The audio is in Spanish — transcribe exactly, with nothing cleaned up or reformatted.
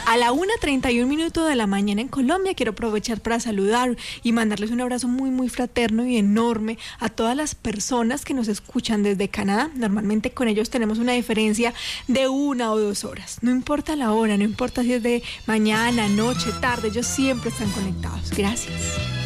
A la una treinta y un minuto de la mañana en Colombia, quiero aprovechar para saludar y mandarles un abrazo muy, muy fraterno y enorme a todas las personas que nos escuchan desde Canadá. Normalmente con ellos tenemos una diferencia de una o dos horas. No importa la hora, no importa si es de mañana, noche, tarde, ellos siempre están conectados. Gracias.